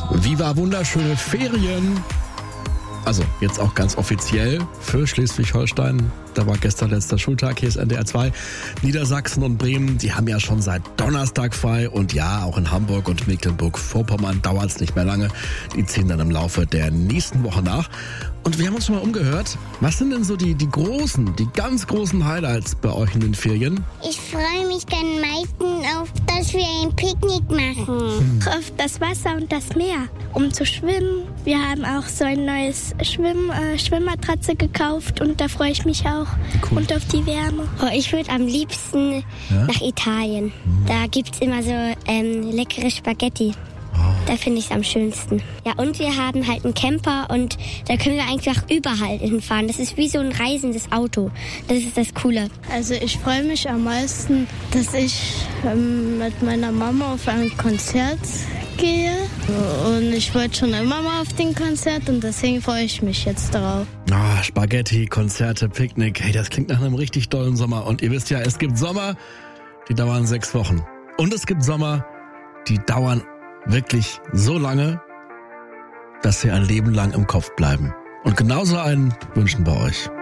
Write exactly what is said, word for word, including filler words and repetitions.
Viva wunderschöne Ferien. Also jetzt auch ganz offiziell für Schleswig-Holstein. Da war gestern letzter Schultag, hier ist N D R zwei. Niedersachsen und Bremen, die haben ja schon seit Donnerstag frei. Und ja, auch in Hamburg und Mecklenburg-Vorpommern dauert es nicht mehr lange. Die ziehen dann im Laufe der nächsten Woche nach. Und wir haben uns schon mal umgehört. Was sind denn so die, die großen, die ganz großen Highlights bei euch in den Ferien? Ich freue mich dann meistens auf, dass wir ein Picknick machen. Hm. Auf das Wasser und das Meer, um zu schwimmen. Wir haben auch so ein neues Schwimm, äh, Schwimmmatratze gekauft und da freue ich mich auch. Cool. Und auf die Wärme. Oh, ich würde am liebsten ja? nach Italien. Mhm. Da gibt es immer so ähm, leckere Spaghetti. Da finde ich es am schönsten. Ja, und wir haben halt einen Camper und da können wir einfach überall hinfahren. Das ist wie so ein reisendes Auto. Das ist das Coole. Also ich freue mich am meisten, dass ich ähm, mit meiner Mama auf ein Konzert gehe. Und ich wollte schon immer mal auf den Konzert und deswegen freue ich mich jetzt darauf. Ah, Spaghetti, Konzerte, Picknick. Hey, das klingt nach einem richtig tollen Sommer. Und ihr wisst ja, es gibt Sommer, die dauern sechs Wochen. Und es gibt Sommer, die dauern wirklich so lange, dass sie ein Leben lang im Kopf bleiben. Und genauso einen wünschen wir euch.